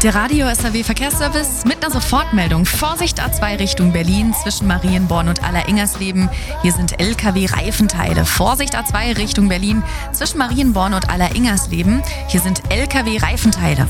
Der Radio SAW Verkehrsservice mit einer Sofortmeldung. Vorsicht A2 Richtung Berlin zwischen Marienborn und Allerengersleben. Hier sind LKW-Reifenteile. Vorsicht A2 Richtung Berlin zwischen Marienborn und Allerengersleben. Hier sind LKW-Reifenteile.